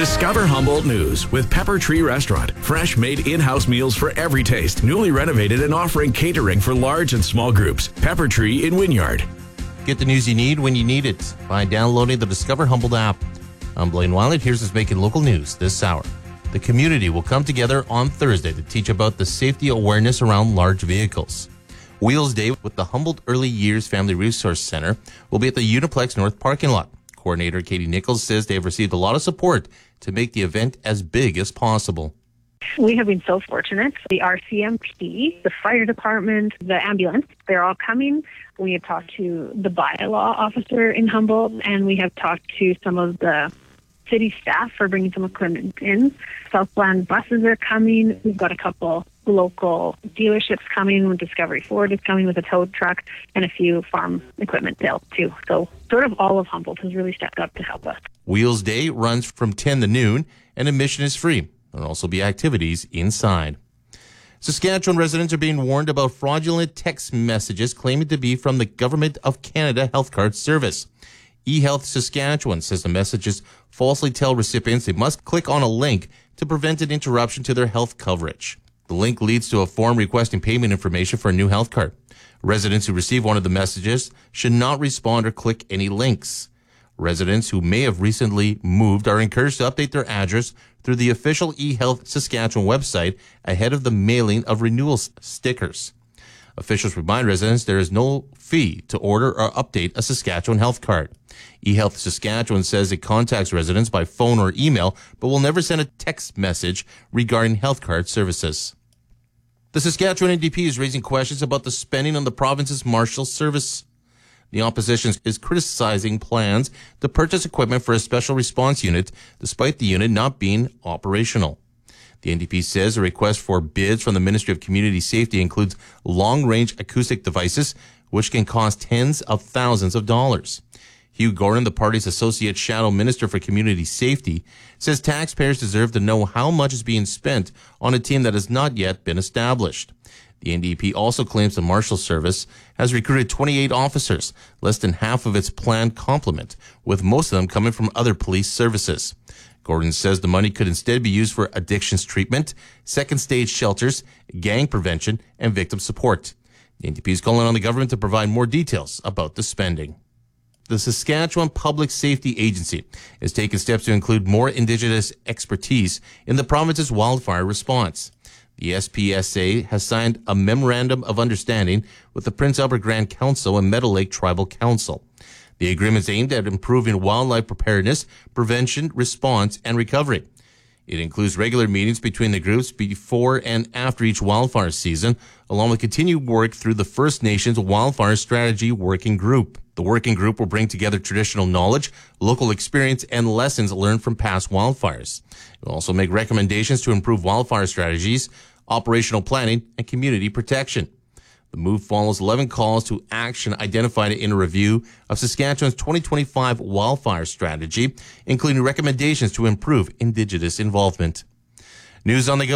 Discover Humboldt News with Pepper Tree Restaurant. Fresh made in-house meals for every taste. Newly renovated and offering catering for large and small groups. Pepper Tree in Wynyard. Get the news you need when you need it by downloading the Discover Humboldt app. I'm Blaine Wiley. Here's what's making local news this hour. The community will come together on Thursday to teach about the safety awareness around large vehicles. Wheels Day with the Humboldt Early Years Family Resource Center will be at the Uniplex North parking lot. Coordinator Katie Nichols says they have received a lot of support to make the event as big as possible. We have been so fortunate. The RCMP, the fire department, the ambulance, they're all coming. We have talked to the bylaw officer in Humboldt, and we have talked to some of the city staff for bringing some equipment in. Southland buses are coming. We've got a couple local dealerships coming. Discovery Ford is coming with a tow truck and a few farm equipment sales too. So sort of all of Humboldt has really stepped up to help us. Wheels Day runs from 10 to noon and admission is free. There'll also be activities inside. Saskatchewan residents are being warned about fraudulent text messages claiming to be from the Government of Canada Health Card Service. eHealth Saskatchewan says the messages falsely tell recipients they must click on a link to prevent an interruption to their health coverage. The link leads to a form requesting payment information for a new health card. Residents who receive one of the messages should not respond or click any links. Residents who may have recently moved are encouraged to update their address through the official eHealth Saskatchewan website ahead of the mailing of renewal stickers. Officials remind residents there is no fee to order or update a Saskatchewan health card. eHealth Saskatchewan says it contacts residents by phone or email, but will never send a text message regarding health card services. The Saskatchewan NDP is raising questions about the spending on the province's Marshal Service. The opposition is criticizing plans to purchase equipment for a special response unit, despite the unit not being operational. The NDP says a request for bids from the Ministry of Community Safety includes long-range acoustic devices, which can cost tens of thousands of dollars. Hugh Gordon, the party's Associate Shadow Minister for Community Safety, says taxpayers deserve to know how much is being spent on a team that has not yet been established. The NDP also claims the Marshal Service has recruited 28 officers, less than half of its planned complement, with most of them coming from other police services. Gordon says the money could instead be used for addictions treatment, second-stage shelters, gang prevention, and victim support. The NDP is calling on the government to provide more details about the spending. The Saskatchewan Public Safety Agency is taking steps to include more Indigenous expertise in the province's wildfire response. The SPSA has signed a memorandum of understanding with the Prince Albert Grand Council and Meadow Lake Tribal Council. The agreement is aimed at improving wildlife preparedness, prevention, response, and recovery. It includes regular meetings between the groups before and after each wildfire season, along with continued work through the First Nations Wildfire Strategy Working Group. The working group will bring together traditional knowledge, local experience, and lessons learned from past wildfires. It will also make recommendations to improve wildfire strategies, operational planning, and community protection. The move follows 11 calls to action identified in a review of Saskatchewan's 2025 wildfire strategy, including recommendations to improve Indigenous involvement. News on the go.